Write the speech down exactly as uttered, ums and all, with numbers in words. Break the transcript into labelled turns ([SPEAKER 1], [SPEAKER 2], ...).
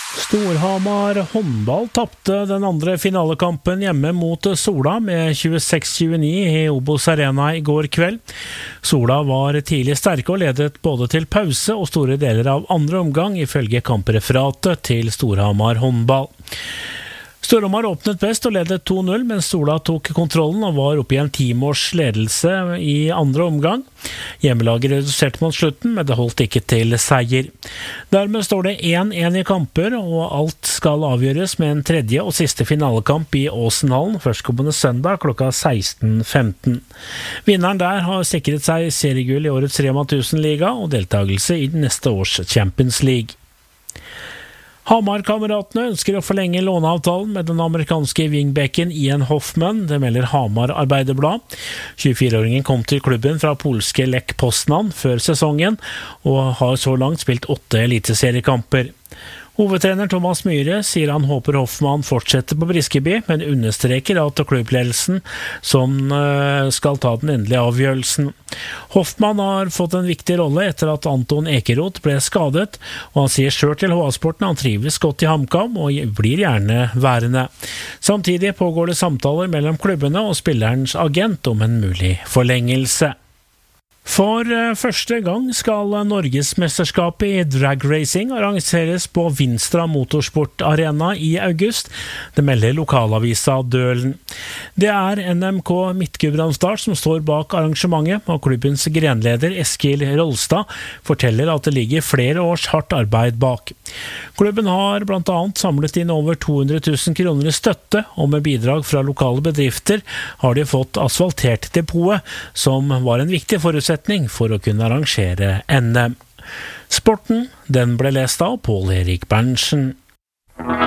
[SPEAKER 1] Storhamar håndball tapte den andre finalekampen hjemme mot Sola med tjueseks tjueni i Obos Arena i går kveld. Sola var tidlig sterke og ledet både til pause og store deler av andre omgang, ifølge kampreferatet til Storhamar håndball. Storhamar åpnet best og ledet to null, mens Sola tok kontrollen og var oppe i en timårs ledelse i andre omgang. Hjemmelaget reduserte mot slutten, men det holdt ikke til seier. Dermed står det én én i kamper, og alt skal avgjøres med en tredje og siste finalekamp i Åsenhallen førstkommende søndag klokka seksten femten. Vinneren der har sikret seg seriegull i årets Rema tusen-liga og deltakelse i neste års Champions League. Hamar-kameratene ønsker å forlenge låneavtalen med den amerikanske wingbacken Ian Hoffman, det melder Hamar Arbeiderblad. tjuefire-åringen kom til klubben fra polske Lech Poznan før sesongen, og har så langt spilt åtte eliteseriekamper. Hovedtrener Thomas Myhre sier han håper Hoffmann fortsetter på Briskeby, men understreker at klubbledelsen som skal ta den endelige avgjørelsen. Hoffmann har fått en viktig rolle etter at Anton Ekeroth ble skadet, og han sier selv til H A-sporten han trives godt i HamKam og blir gjerne værende. Samtidig pågår det samtaler mellom klubbene og spillerens agent om en mulig forlengelse. For første gang skal Norgesmesterskapet i dragracing arrangeres på Vinstra Motorsport Arena i august. Det melder lokalavisa Dølen. Det er N M K Midt-Gudbrandsdal som står bak arrangementet, og klubbens grenleder Eskil Rolstad forteller at det ligger flere års hardt arbeid bak. Klubben har blant annet samlet inn over to hundre tusen kroner i støtte, og med bidrag fra lokale bedrifter har de fått asfaltert depotet, som var en viktig forutsetning for å kunne arrangere N M. Sporten, den ble lest av Pål Erik Berntsen.